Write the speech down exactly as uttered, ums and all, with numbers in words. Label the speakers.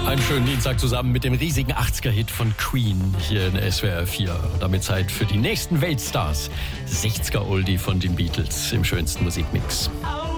Speaker 1: Einen schönen Dienstag zusammen mit dem riesigen achtziger-Hit von Queen hier in S W R vier. Und damit Zeit für die nächsten Weltstars. sechziger-Oldie von den Beatles im schönsten Musikmix.